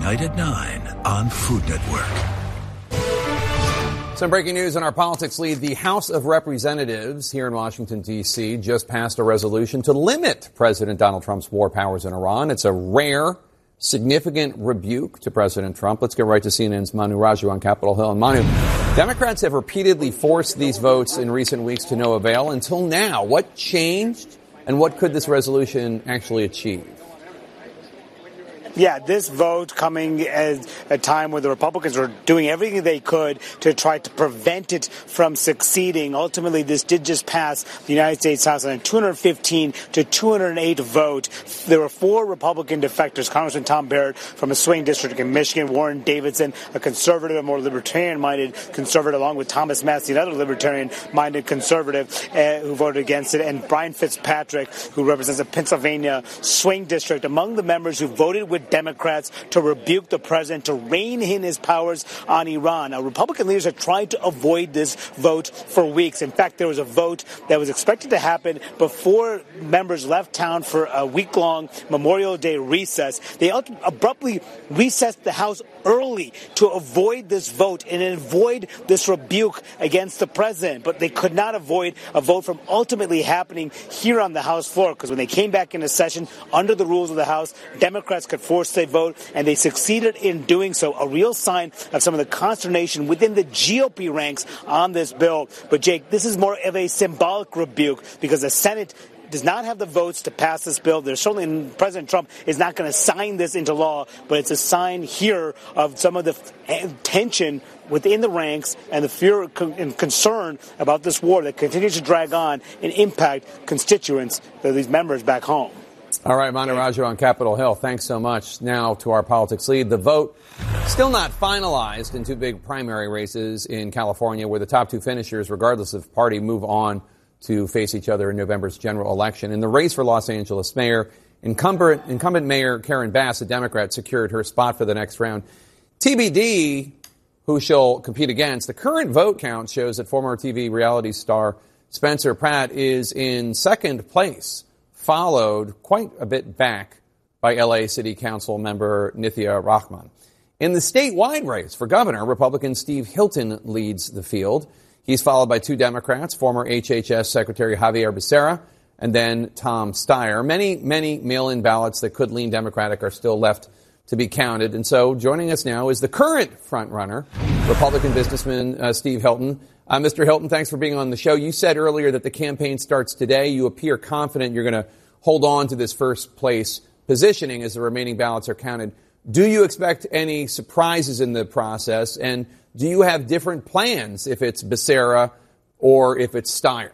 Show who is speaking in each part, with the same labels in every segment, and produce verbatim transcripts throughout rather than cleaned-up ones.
Speaker 1: tonight at nine on Food Network.
Speaker 2: Some breaking news on our politics lead. The House of Representatives here in Washington, D C just passed a resolution to limit President Donald Trump's war powers in Iran. It's a rare, significant rebuke to President Trump. Let's get right to C N N's Manu Raju on Capitol Hill. And Manu, Democrats have repeatedly forced these votes in recent weeks to no avail. Until now, what changed and what could this resolution actually achieve?
Speaker 3: Yeah, this vote coming at a time where the Republicans were doing everything they could to try to prevent it from succeeding. Ultimately, this did just pass the United States House on a two hundred fifteen to two hundred eight vote. There were four Republican defectors: Congressman Tom Barrett from a swing district in Michigan, Warren Davidson, a conservative, a more libertarian-minded conservative, along with Thomas Massie, another libertarian-minded conservative uh, who voted against it, and Brian Fitzpatrick, who represents a Pennsylvania swing district, among the members who voted with Democrats to rebuke the president, to rein in his powers on Iran. Now, Republican leaders have tried to avoid this vote for weeks. In fact, there was a vote that was expected to happen before members left town for a week-long Memorial Day recess. They abruptly recessed the House early to avoid this vote and avoid this rebuke against the president. But they could not avoid a vote from ultimately happening here on the House floor, because when they came back into session under the rules of the House, Democrats could force a vote, and they succeeded in doing so. A real sign of some of the consternation within the G O P ranks on this bill. But, Jake, this is more of a symbolic rebuke because the Senate does not have the votes to pass this bill. There's certainly, President Trump is not going to sign this into law, but it's a sign here of some of the tension within the ranks and the fear and concern about this war that continues to drag on and impact constituents, these members back home.
Speaker 2: All right, Manu Raju on Capitol Hill. Thanks so much. Now to our politics lead. The vote still not finalized in two big primary races in California, where the top two finishers, regardless of party, move on to face each other in November's general election. In the race for Los Angeles mayor, incumbent, incumbent Mayor Karen Bass, a Democrat, secured her spot for the next round. T B D, who she'll compete against. The current vote count shows that former T V reality star Spencer Pratt is in second place, followed quite a bit back by L A City Council member Nithya Rahman. In the statewide race for governor, Republican Steve Hilton leads the field. He's followed by two Democrats, former H H S Secretary Javier Becerra and then Tom Steyer. Many, many mail-in ballots that could lean Democratic are still left to be counted. And so joining us now is the current frontrunner, Republican businessman uh, Steve Hilton. Uh, Mister Hilton, thanks for being on the show. You said earlier that the campaign starts today. You appear confident you're going to hold on to this first place positioning as the remaining ballots are counted. Do you expect any surprises in the process? And do you have different plans if it's Becerra or if it's Steyer?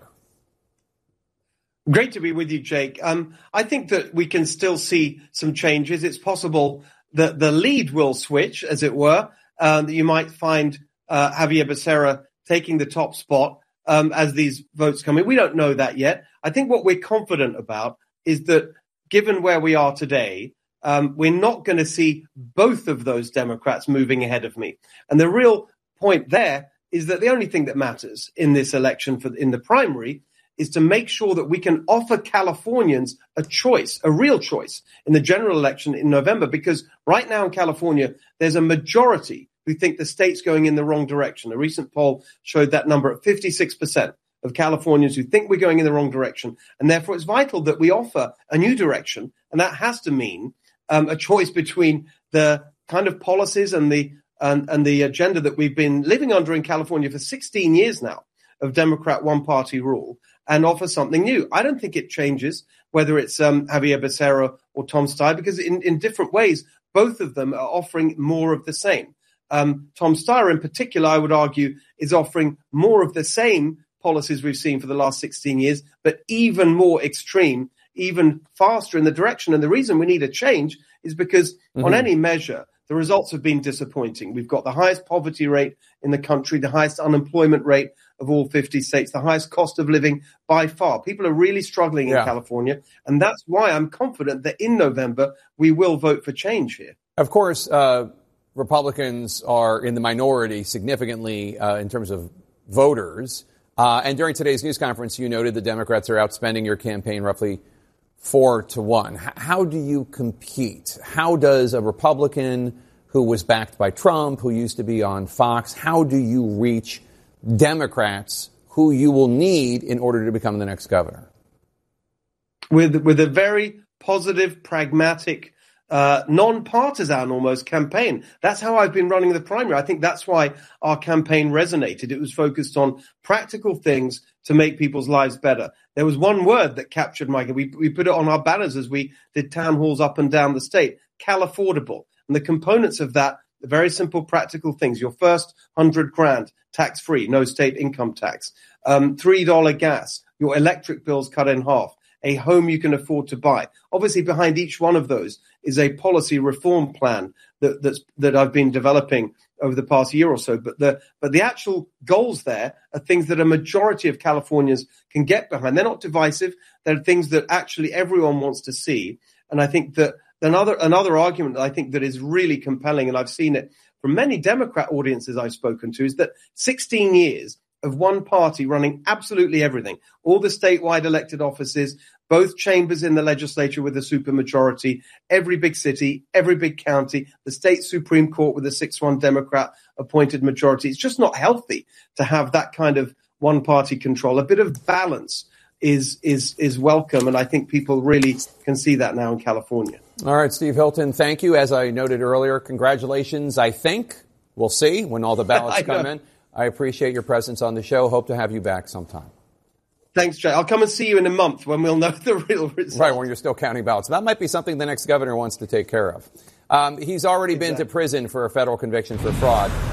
Speaker 4: Great to be with you, Jake. Um, I think that we can still see some changes. It's possible that the lead will switch, as it were, uh, that you might find uh, Javier Becerra taking the top spot um, as these votes come in. We don't know that yet. I think what we're confident about is that given where we are today, um, we're not going to see both of those Democrats moving ahead of me. And the real point there is that the only thing that matters in this election for in the primary is to make sure that we can offer Californians a choice, a real choice in the general election in November, because right now in California, there's a majority who think the state's going in the wrong direction. A recent poll showed that number at fifty-six percent of Californians who think we're going in the wrong direction. And therefore, it's vital that we offer a new direction. And that has to mean um, a choice between the kind of policies and the and, and the agenda that we've been living under in California for sixteen years now of Democrat one-party rule, and offer something new. I don't think it changes whether it's um, Javier Becerra or Tom Steyer, because in, in different ways, both of them are offering more of the same. Um, Tom Steyer in particular, I would argue, is offering more of the same policies we've seen for the last sixteen years, but even more extreme, even faster in the direction. And the reason we need a change is because mm-hmm. on any measure, the results have been disappointing. We've got the highest poverty rate in the country, the highest unemployment rate of all fifty states, the highest cost of living by far. People are really struggling in yeah. California. And that's why I'm confident that in November, we will vote for change here.
Speaker 2: Of course, uh, Republicans are in the minority significantly uh, in terms of voters. Uh, and during today's news conference, you noted the Democrats are outspending your campaign roughly four to one. H- how do you compete? How does a Republican who was backed by Trump, who used to be on Fox. How do you reach Democrats who you will need in order to become the next governor?
Speaker 4: With, with a very positive, pragmatic, Uh, non-partisan almost campaign. That's how I've been running the primary. I think that's why our campaign resonated. It was focused on practical things to make people's lives better. There was one word that captured my, we, we put it on our banners as we did town halls up and down the state, Cal-affordable. And the components of that, the very simple practical things. Your first hundred grand tax-free, no state income tax. Um, three dollars gas, your electric bills cut in half. A home you can afford to buy. Obviously, behind each one of those is a policy reform plan that that's, that I've been developing over the past year or so. But the but the actual goals there are things that a majority of Californians can get behind. They're not divisive. They're things that actually everyone wants to see. And I think that another another argument that I think that is really compelling, and I've seen it from many Democrat audiences I've spoken to, is that sixteen years of one party running absolutely everything, all the statewide elected offices, both chambers in the legislature with a supermajority, every big city, every big county, the state Supreme Court with a six one Democrat appointed majority. It's just not healthy to have that kind of one party control. A bit of balance is is is welcome, and I think people really can see that now in California.
Speaker 2: All right, Steve Hilton, thank you. As I noted earlier, congratulations, I think. We'll see when all the ballots come in. I appreciate your presence on the show. Hope to have you back sometime.
Speaker 4: Thanks, Jay. I'll come and see you in a month when we'll know the real result.
Speaker 2: Right, when you're still counting ballots. That might be something the next governor wants to take care of. Um, he's already exactly. been to prison for a federal conviction for fraud.